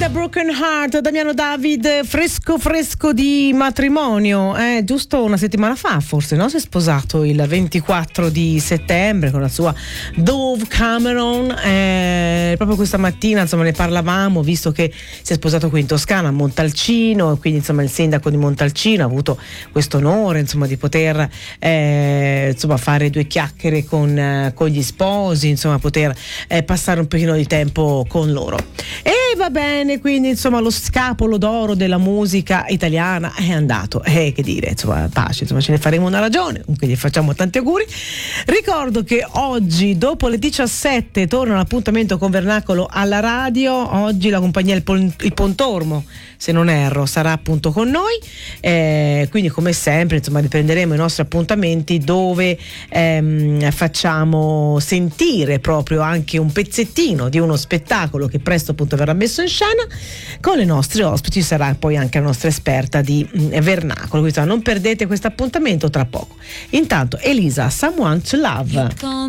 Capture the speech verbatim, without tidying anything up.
David Broken Heart, Damiano David, fresco fresco di matrimonio, eh, giusto una settimana fa forse, no? Si è sposato il ventiquattro di settembre con la sua Dove Cameron, eh, proprio questa mattina insomma ne parlavamo, visto che si è sposato qui in Toscana a Montalcino, e quindi insomma il sindaco di Montalcino ha avuto questo onore insomma di poter eh, insomma fare due chiacchiere con, eh, con gli sposi, insomma poter eh, passare un pochino di tempo con loro. E va bene, quindi insomma lo scapolo d'oro della musica italiana è andato, e eh, che dire, insomma pace, insomma ce ne faremo una ragione, comunque gli facciamo tanti auguri. Ricordo che oggi dopo le diciassette torna l'appuntamento con Vernacolo alla radio. Oggi la compagnia Il, Pon- il Pontormo, se non erro, sarà appunto con noi, eh, quindi come sempre insomma riprenderemo i nostri appuntamenti dove ehm, facciamo sentire proprio anche un pezzettino di uno spettacolo che presto appunto verrà messo in scena. Con le nostre ospiti sarà poi anche la nostra esperta di mh, Vernacolo, quindi non perdete questo appuntamento tra poco. Intanto Elisa, Someone to Love.